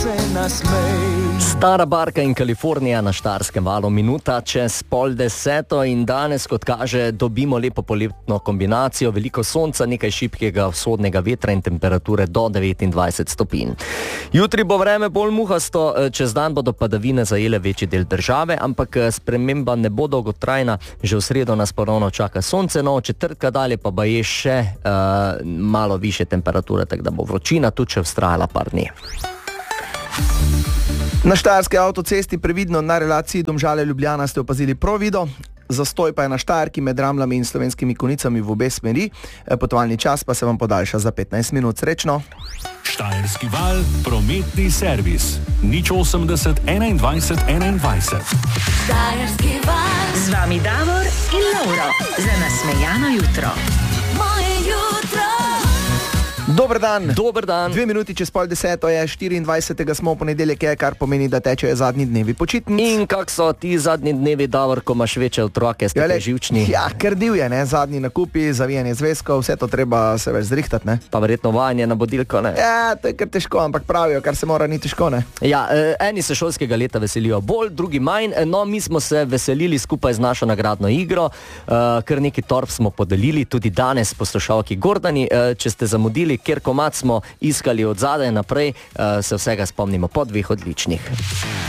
se nasmej. Stara barka in Kalifornija na Štajerskem valu, minuta čez 9:30 in danes, kot kaže, dobimo lepo poletno kombinacijo, veliko sonca, nekaj šibkega vzhodnega vetra in temperature do 29 stopinj. Jutri bo vreme bolj muhasto, čez dan bodo padavine zajele večji del države, ampak sprememba ne bo dolgotrajna, že v sredo nas ponovno čaka sonce, no, četrtka dalje pa je še malo više temperature, tako da bo vročina tudi še vztrajala par dni. Na štajerski avtocesti previdno na relaciji Domžale-Ljubljana ste opazili provido, zastoj pa je na Štajerki med Ramljami in Slovenskimi Konicami v obe smeri, potovalni čas pa se vam podaljša za 15 minut. Srečno! Štajerski val, prometni servis. 080 21 21. Štajerski val. Z vami Davor in Lauro. Za nasmejano jutro. Moje jutro. Dober dan. Dober dan. 2 minuti čez 9:30 je, 24. smo v ponedeljek je, kar pomeni, da tečejo zadnji dnevi počitnic. In kak so ti zadnji dnevi, Davor, ko imaš večje otroke, ste pa živčni? Ja, ker divje, ne, zadnji nakupi, zavijanje zvezkov, vse to treba se več zrihtati, ne. Pa verjetno vajanje na bodilko, ne? Ja, to je kar težko, ampak pravijo, kar se mora, ni težko, ne. Ja, eni se šolskega leta veselijo bolj, drugi manj, no, mi smo se veselili skupaj z našo nagradno igro, kar neki torb smo podelili, tudi danes poslušalki Gordani, če ste zamudili, kjer komad smo iskali od zadaj naprej, se vsega spomnimo po 2 odličnih.